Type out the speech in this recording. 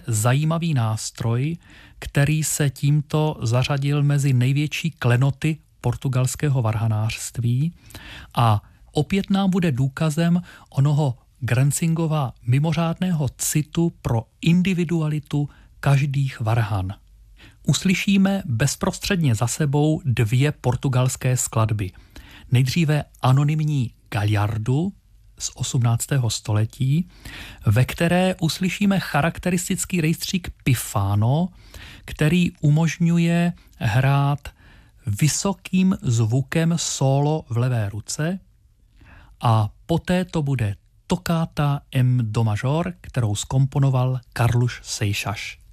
zajímavý nástroj, který se tímto zařadil mezi největší klenoty portugalského varhanářství a opět nám bude důkazem onoho Grenzingova mimořádného citu pro individualitu každých varhan. Uslyšíme bezprostředně za sebou dvě portugalské skladby. Nejdříve anonymní Galhardu z 18. století, ve které uslyšíme charakteristický rejstřík Pifano, který umožňuje hrát vysokým zvukem solo v levé ruce, a poté to bude Toccata em do major, kterou zkomponoval Carlos Seixas.